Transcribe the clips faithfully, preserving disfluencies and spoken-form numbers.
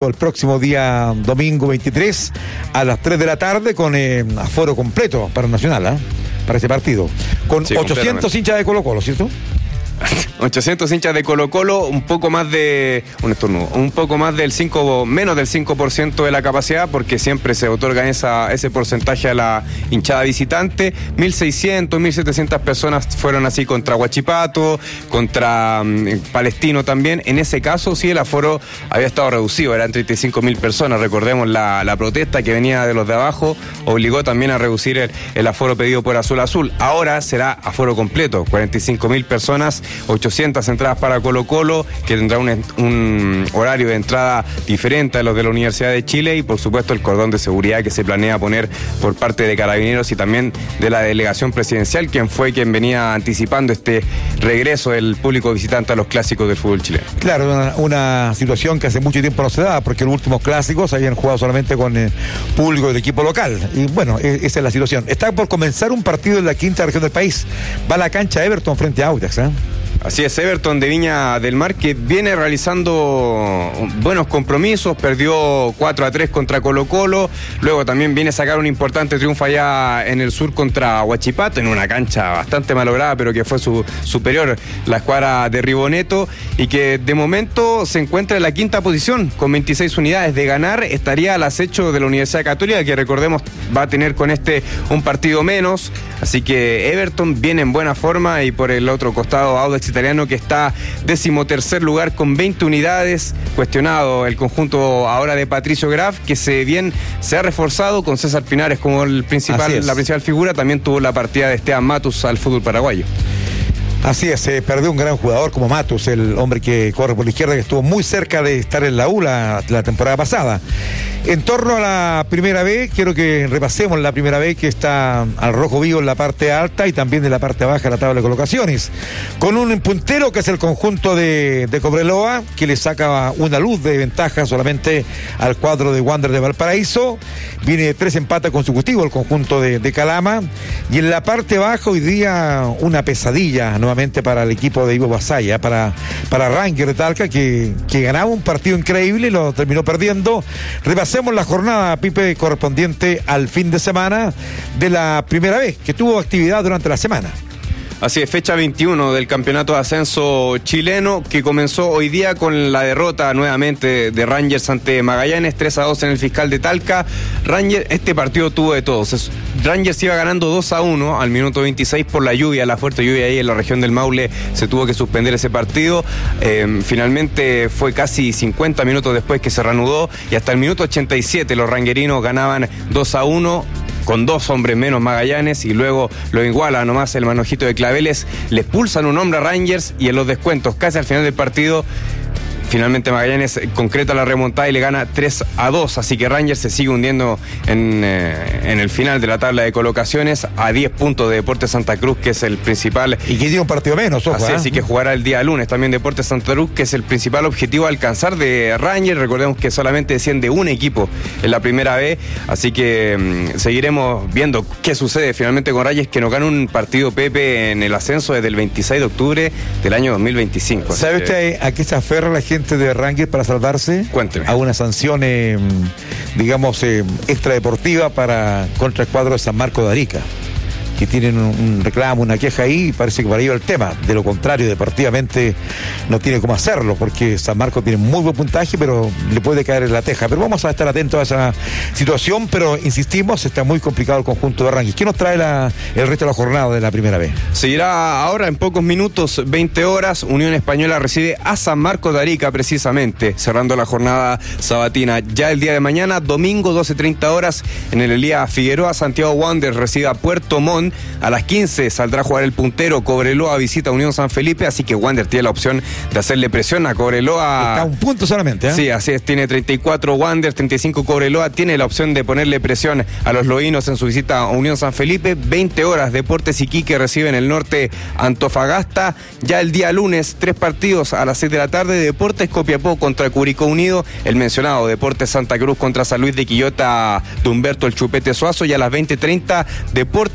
el próximo día domingo veintitrés a las tres de la tarde con eh, aforo completo para Nacional, ¿eh? Para ese partido. Con sí, ochocientos hinchas de Colo-Colo, ¿cierto? ochocientos hinchas de Colo-Colo, un poco más de un estornudo, un poco más del cinco, menos del cinco por ciento de la capacidad, porque siempre se otorga esa, ese porcentaje a la hinchada visitante. mil seiscientas, mil setecientas personas fueron así contra Huachipato, contra um, Palestino también. En ese caso sí el aforo había estado reducido, eran treinta y cinco mil personas. Recordemos la, la protesta que venía de los de abajo, obligó también a reducir el, el aforo pedido por Azul Azul. Ahora será aforo completo, cuarenta y cinco mil personas, ochocientas entradas para Colo-Colo, que tendrá un, un horario de entrada diferente a los de la Universidad de Chile, y por supuesto el cordón de seguridad que se planea poner por parte de Carabineros y también de la delegación presidencial, quien fue quien venía anticipando este regreso del público visitante a los clásicos del fútbol chileno. Claro, una, una situación que hace mucho tiempo no se da, porque los últimos clásicos habían jugado solamente con el público del equipo local, y bueno, esa es la situación. Está por comenzar un partido en la quinta región del país, va a la cancha Everton frente a Audax, ¿eh? Así es, Everton de Viña del Mar, que viene realizando buenos compromisos, perdió cuatro a tres contra Colo-Colo, luego también viene a sacar un importante triunfo allá en el sur contra Huachipato, en una cancha bastante malograda, pero que fue su, superior la escuadra de Riboneto, y que de momento se encuentra en la quinta posición, con veintiséis unidades. De ganar estaría al acecho de la Universidad Católica, que recordemos va a tener con este un partido menos, así que Everton viene en buena forma, y por el otro costado Audax Italiano, que está decimotercer lugar con veinte unidades. Cuestionado el conjunto ahora de Patricio Graf, que se bien se ha reforzado con César Pinares como el principal, la principal figura. También tuvo la partida de Esteban Matus al fútbol paraguayo. Así es, se perdió un gran jugador como Matus, el hombre que corre por la izquierda, que estuvo muy cerca de estar en la U la, la temporada pasada. En torno a la primera B, quiero que repasemos la primera B, que está al rojo vivo en la parte alta y también en la parte baja de la tabla de colocaciones, con un puntero que es el conjunto de, de Cobreloa, que le saca una luz de ventaja solamente al cuadro de Wander de Valparaíso. Viene de tres empates consecutivos el conjunto de, de Calama, y en la parte baja hoy día una pesadilla, ¿no? Nuevamente para el equipo de Ivo Basaya, para, para Ranger de Talca, que, que ganaba un partido increíble y lo terminó perdiendo. Repasemos la jornada, Pipe, correspondiente al fin de semana de la primera vez, que tuvo actividad durante la semana. Así es, fecha veintiuno del campeonato de ascenso chileno, que comenzó hoy día con la derrota nuevamente de Rangers ante Magallanes, tres a dos en el Fiscal de Talca. Rangers, este partido tuvo de todos. Rangers iba ganando dos a uno al minuto veintiséis por la lluvia, la fuerte lluvia ahí en la región del Maule, se tuvo que suspender ese partido. Eh, finalmente fue casi cincuenta minutos después que se reanudó, y hasta el minuto ochenta y siete los ranguerinos ganaban dos a uno. Con dos hombres menos Magallanes, y luego lo iguala nomás el manojito de Claveles, le expulsan un hombre a Rangers, y en los descuentos casi al final del partido finalmente Magallanes concreta la remontada y le gana tres a dos, así que Rangers se sigue hundiendo en, eh, en el final de la tabla de colocaciones, a diez puntos de Deportes Santa Cruz, que es el principal. Y que tiene un partido menos, ojo. Así, ¿eh? así que jugará el día lunes también Deportes Santa Cruz, que es el principal objetivo a alcanzar de Rangers. Recordemos que solamente desciende un equipo en la primera B, así que mmm, seguiremos viendo qué sucede finalmente con Rangers, que nos gana un partido, Pepe, en el ascenso desde el veintiséis de octubre del año dos mil veinticinco. ¿Sabe usted a qué se aferra la gente de Rangers para salvarse? Cuénteme. A una sanción, eh, digamos, eh, extradeportiva para contra el cuadro de San Marcos de Arica, que tienen un, un reclamo, una queja ahí, y parece que para ello el tema. De lo contrario, deportivamente no tiene cómo hacerlo, porque San Marcos tiene muy buen puntaje, pero le puede caer en la teja. Pero vamos a estar atentos a esa situación, pero insistimos, está muy complicado el conjunto de Rangers. ¿Qué nos trae la, el resto de la jornada de la primera vez? Seguirá ahora en pocos minutos, veinte horas, Unión Española recibe a San Marcos de Arica, precisamente, cerrando la jornada sabatina. Ya el día de mañana, domingo, doce treinta horas, en el Elías Figueroa, Santiago Wanderers recibe a Puerto Montt. A las quince saldrá a jugar el puntero Cobreloa, visita a Unión San Felipe, así que Wander tiene la opción de hacerle presión a Cobreloa. Está a un punto solamente, ¿eh? Sí, así es, tiene treinta y cuatro Wander, treinta y cinco Cobreloa, tiene la opción de ponerle presión a los loínos en su visita a Unión San Felipe. veinte horas, Deportes Iquique recibe en el norte Antofagasta. Ya el día lunes, tres partidos a las seis de la tarde, Deportes Copiapó contra Curicó Unido, el mencionado Deportes Santa Cruz contra San Luis de Quillota de Humberto el Chupete Suazo, y a las veinte treinta, Deportes Temuco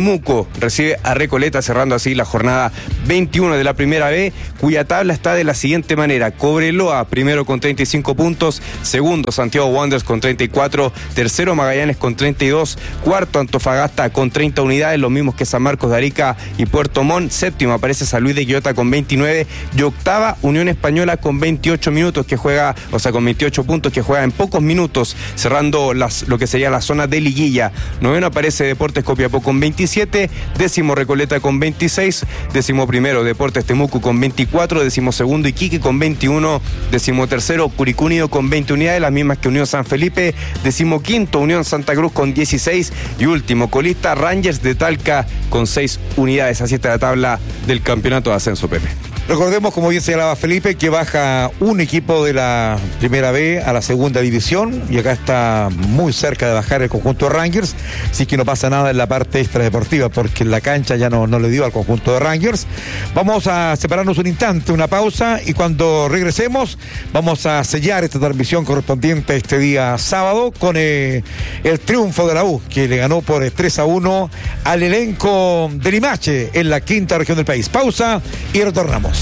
Temuco recibe a Recoleta, cerrando así la jornada veintiuno de la Primera B, cuya tabla está de la siguiente manera: Cobreloa primero con treinta y cinco puntos, segundo Santiago Wanderers con treinta y cuatro, tercero Magallanes con treinta y dos, cuarto Antofagasta con treinta unidades, los mismos que San Marcos de Arica y Puerto Montt, séptimo aparece San Luis de Quillota con veintinueve y octava Unión Española con veintiocho minutos que juega, o sea con veintiocho puntos que juega en pocos minutos, cerrando las, lo que sería la zona de liguilla. Noveno aparece Deportes Copiapó con veintisiete, décimo Recoleta con veintiséis, décimo primero Deportes Temuco con veinticuatro, décimo segundo Iquique con veintiuno, décimo tercero Curicó Unido con veinte unidades, las mismas que Unión San Felipe, décimo quinto Unión Santa Cruz con dieciséis y último colista Rangers de Talca con seis unidades. Así está la tabla del campeonato de ascenso, Pepe. Recordemos, como bien señalaba Felipe, que baja un equipo de la Primera B a la Segunda División y acá está muy cerca de bajar el conjunto de Rangers, así que no pasa nada en la parte extradeportiva porque en la cancha ya no, no le dio al conjunto de Rangers. Vamos a separarnos un instante, una pausa, y cuando regresemos vamos a sellar esta transmisión correspondiente a este día sábado con eh, el triunfo de la U, que le ganó por tres a uno al elenco de Limache en la quinta región del país. Pausa y retornamos.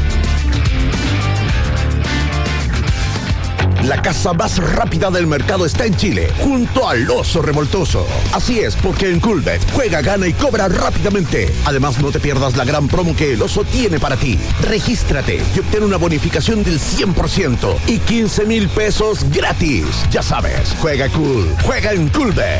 La casa más rápida del mercado está en Chile, junto al Oso Revoltoso. Así es, porque en Coolbet juega, gana y cobra rápidamente. Además, no te pierdas la gran promo que el Oso tiene para ti. Regístrate y obtén una bonificación del cien por ciento y quince mil pesos gratis. Ya sabes, juega cool, juega en Coolbet.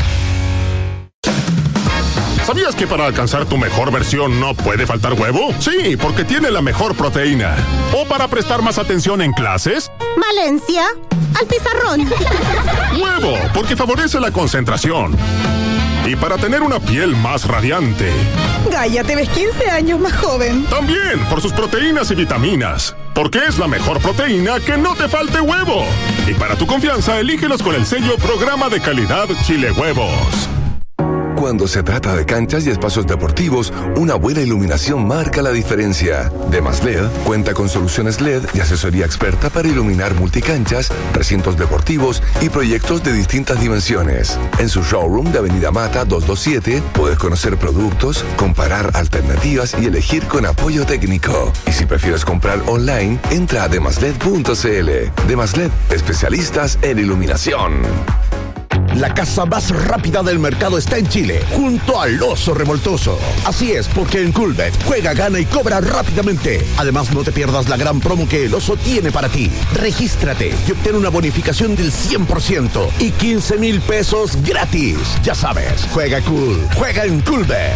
¿Sabías que para alcanzar tu mejor versión no puede faltar huevo? Sí, porque tiene la mejor proteína. ¿O para prestar más atención en clases? Valencia, al pizarrón. Huevo, porque favorece la concentración. Y para tener una piel más radiante. Gaia, te ves quince años más joven. También por sus proteínas y vitaminas. Porque es la mejor proteína que no te falte huevo. Y para tu confianza, elígelos con el sello Programa de Calidad Chile Huevos. Cuando se trata de canchas y espacios deportivos, una buena iluminación marca la diferencia. Demasled cuenta con soluciones L E D y asesoría experta para iluminar multicanchas, recintos deportivos y proyectos de distintas dimensiones. En su showroom de Avenida Mata doscientos veintisiete puedes conocer productos, comparar alternativas y elegir con apoyo técnico. Y si prefieres comprar online, entra a demasled punto cl. Demasled, especialistas en iluminación. La casa más rápida del mercado está en Chile, junto al Oso Revoltoso. Así es, porque en Coolbet juega, gana y cobra rápidamente. Además, no te pierdas la gran promo que el Oso tiene para ti. Regístrate y obtén una bonificación del cien por ciento y quince mil pesos gratis. Ya sabes, juega cool, juega en Coolbet.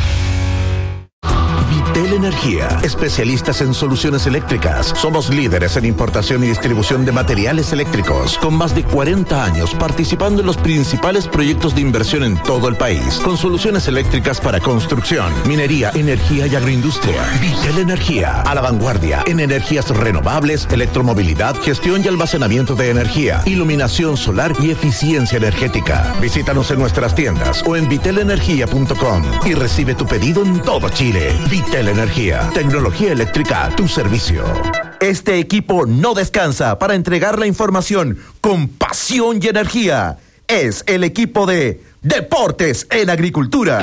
Vitel Energía, especialistas en soluciones eléctricas. Somos líderes en importación y distribución de materiales eléctricos, con más de cuarenta años participando en los principales proyectos de inversión en todo el país, con soluciones eléctricas para construcción, minería, energía y agroindustria. Vitel Energía, a la vanguardia en energías renovables, electromovilidad, gestión y almacenamiento de energía, iluminación solar y eficiencia energética. Visítanos en nuestras tiendas o en vitel energía punto com y recibe tu pedido en todo Chile. Vitel Energía, tecnología eléctrica a tu servicio. Este equipo no descansa para entregar la información con pasión y energía. Es el equipo de Deportes en Agricultura.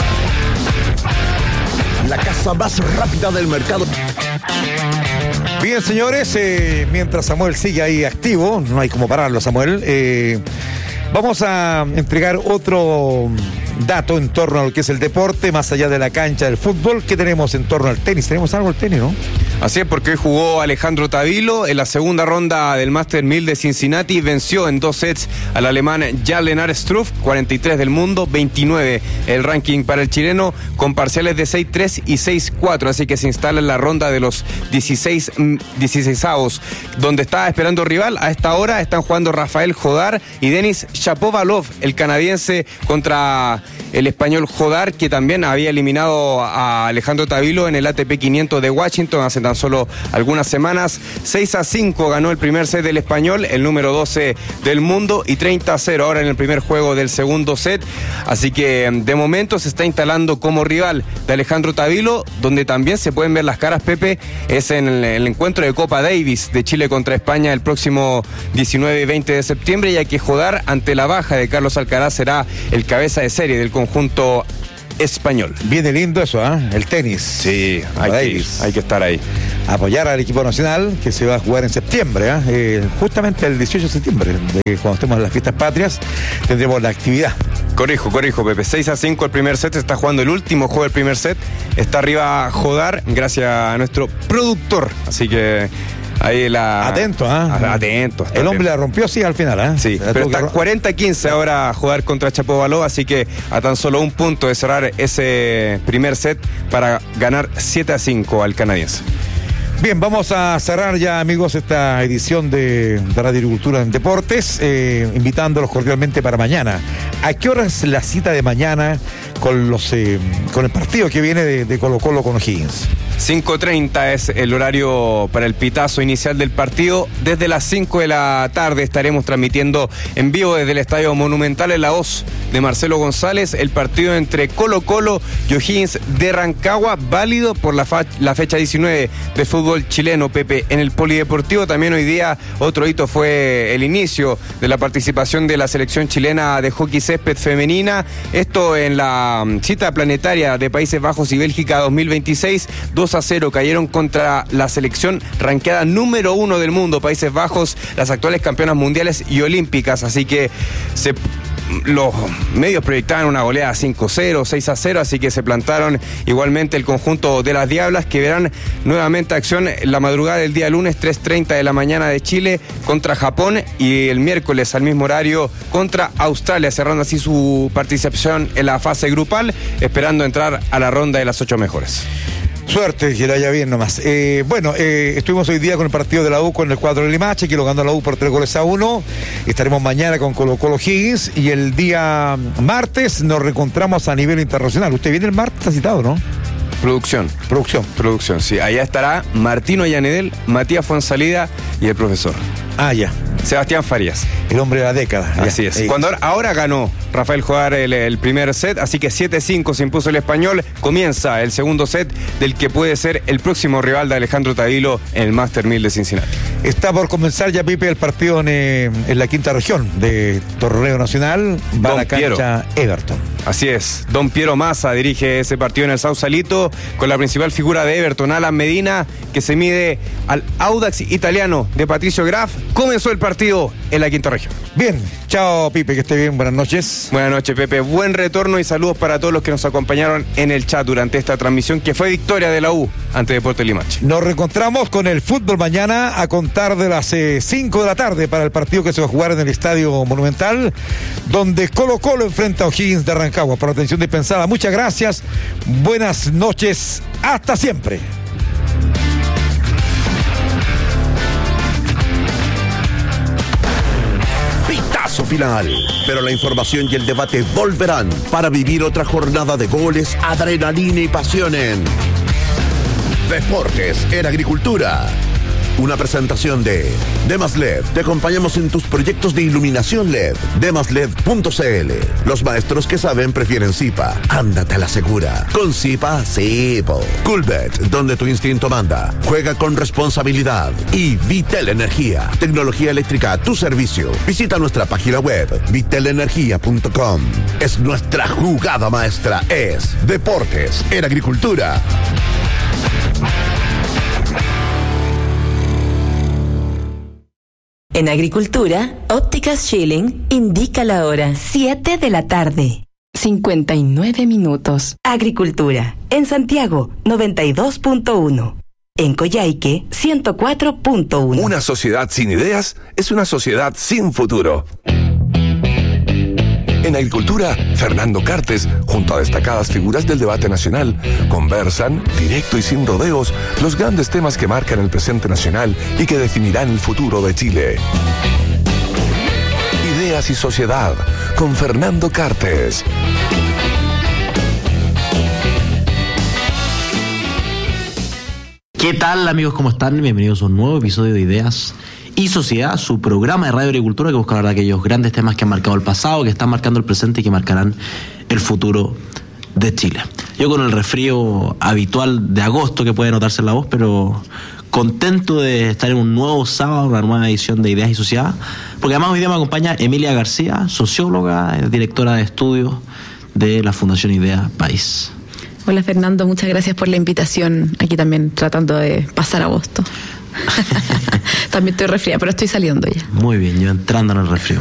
La casa más rápida del mercado. Bien, señores, eh, mientras Samuel sigue ahí activo, no hay como pararlo, Samuel, eh, vamos a entregar otro dato en torno a lo que es el deporte, más allá de la cancha del fútbol. ¿Qué tenemos en torno al tenis? Tenemos algo del tenis, ¿no? Así es, porque hoy jugó Alejandro Tavilo en la segunda ronda del Master mil de Cincinnati. Venció en dos sets al alemán Jan-Lennard Struff, cuarenta y tres del mundo, veintinueve el ranking para el chileno, con parciales de seis tres y seis cuatro. Así que se instala en la ronda de los dieciséis, dieciséisavos, donde está esperando rival. A esta hora están jugando Rafael Jodar y Denis Shapovalov, el canadiense, contra el español Jodar, que también había eliminado a Alejandro Tavilo en el A T P quinientos de Washington hace tan solo algunas semanas. seis a cinco ganó el primer set del español, el número doce del mundo, y treinta a cero ahora en el primer juego del segundo set. Así que de momento se está instalando como rival de Alejandro Tavilo, donde también se pueden ver las caras, Pepe, es en el, el encuentro de Copa Davis de Chile contra España el próximo diecinueve y veinte de septiembre, ya que Jodar, ante la baja de Carlos Alcaraz, será el cabeza de serie del conjunto Español. Viene lindo eso, ¿eh? El tenis. Sí, hay que, ir, hay que estar ahí. Apoyar al equipo nacional que se va a jugar en septiembre, ¿eh? Eh, justamente el dieciocho de septiembre, de, cuando estemos en las fiestas patrias, tendremos la actividad. Corrijo, corrijo, Pepe. seis a cinco el primer set, está jugando el último juego del primer set. Está arriba Jodar, gracias a nuestro productor. Así que ahí la... Atento, ¿ah? ¿eh? Atento. El hombre la rompió, sí, al final, ¿eh? Sí, pero está cuarenta a quince ahora a jugar contra Chapovalov, así que a tan solo un punto de cerrar ese primer set para ganar siete a cinco al canadiense. Bien, vamos a cerrar ya, amigos, esta edición de, de Radio Agricultura en Deportes, eh, invitándolos cordialmente para mañana. ¿A qué hora es la cita de mañana con los eh, con el partido que viene de, de Colo Colo con O'Higgins? cinco treinta es el horario para el pitazo inicial del partido. Desde las cinco de la tarde estaremos transmitiendo en vivo desde el Estadio Monumental en la voz de Marcelo González el partido entre Colo Colo y O'Higgins de Rancagua, válido por la, fa- la fecha diecinueve de fútbol chileno, Pepe. En el Polideportivo también hoy día otro hito fue el inicio de la participación de la selección chilena de hockey césped femenina. Esto en la cita planetaria de Países Bajos y Bélgica dos mil veintiséis. dos a cero cayeron contra la selección ranqueada número uno del mundo, Países Bajos, las actuales campeonas mundiales y olímpicas, así que se... los medios proyectaban una goleada cinco cero, seis a cero, así que se plantaron igualmente el conjunto de las Diablas, que verán nuevamente acción la madrugada del día lunes, tres treinta de la mañana de Chile contra Japón, y el miércoles al mismo horario contra Australia, cerrando así su participación en la fase grupal, esperando entrar a la ronda de las ocho mejores. Suerte, que le vaya bien nomás. Eh, bueno, eh, estuvimos hoy día con el partido de la U con el cuadro de Limache, que lo ganó la U por tres goles a uno. Estaremos mañana con Colo Colo Higgins, y el día martes nos reencontramos a nivel internacional. Usted viene el martes, está citado, ¿no? Producción. Producción. Producción, sí. Allá estará Martino Llanedel, Matías Fonsalida y el profesor. Ah, ya. Sebastián Farías. El hombre de la década. Así es. Cuando ahora, ahora ganó Rafael Jodar el, el primer set, así que siete cinco se impuso el español. Comienza el segundo set del que puede ser el próximo rival de Alejandro Tavilo en el Master mil de Cincinnati. Está por comenzar ya, Pipe, el partido en, eh, en la quinta región de Torneo Nacional. Va Don a la cancha Piero. Everton. Así es. Don Piero Massa dirige ese partido en el Sausalito con la principal figura de Everton, Alan Medina, que se mide al Audax italiano de Patricio Graf. Comenzó el partido en la quinta región. Bien, chao, Pipe, que esté bien, buenas noches. Buenas noches, Pepe, buen retorno y saludos para todos los que nos acompañaron en el chat durante esta transmisión, que fue victoria de la U ante Deportes Limache. Nos reencontramos con el fútbol mañana a contar de las eh, cinco de la tarde para el partido que se va a jugar en el Estadio Monumental, donde Colo Colo enfrenta a O'Higgins de Rancagua. Por atención dispensada, muchas gracias, buenas noches, hasta siempre. Pitazo final. Pero la información y el debate volverán para vivir otra jornada de goles, adrenalina y pasión en Deportes en Agricultura. Una presentación de Demas L E D. Te acompañamos en tus proyectos de iluminación L E D. demas led punto c l. Los maestros que saben prefieren Zipa. Ándate a la segura. Con Zipa, sí, po. Coolbet, donde tu instinto manda. Juega con responsabilidad. Y Vitel Energía. Tecnología eléctrica a tu servicio. Visita nuestra página web, vitel energía punto com. Es nuestra jugada maestra. Es Deportes en Agricultura. En Agricultura, Ópticas Schilling indica la hora. siete de la tarde. cincuenta y nueve minutos. Agricultura. En Santiago, noventa y dos punto uno. En Coyhaique, ciento cuatro punto uno. Una sociedad sin ideas es una sociedad sin futuro. En Agricultura, Fernando Cartes, junto a destacadas figuras del debate nacional, conversan, directo y sin rodeos, los grandes temas que marcan el presente nacional y que definirán el futuro de Chile. Ideas y sociedad, con Fernando Cartes. ¿Qué tal, amigos? ¿Cómo están? Bienvenidos a un nuevo episodio de Ideas y Sociedad, su programa de Radio Agricultura que busca hablar de aquellos grandes temas que han marcado el pasado, que están marcando el presente y que marcarán el futuro de Chile. Yo con el resfrío habitual de agosto que puede notarse en la voz, pero contento de estar en un nuevo sábado, una nueva edición de Ideas y Sociedad, porque además hoy día me acompaña Emilia García, socióloga, directora de estudios de la Fundación Idea País. Hola Fernando, muchas gracias por la invitación. Aquí también tratando de pasar agosto. También estoy resfriada, pero estoy saliendo ya. Muy bien, yo entrando en el resfrío.